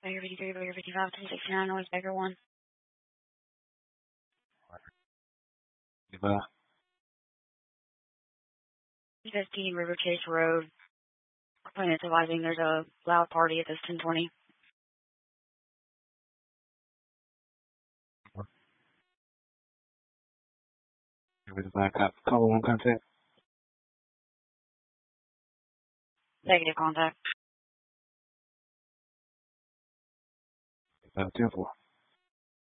Baker 53, Baker 55, 1069, North Baker 1. 50 River Chase Road. Complainant advising there's a loud party at this 1020. With the black cop. Call 1 contact. Negative contact. 10-4.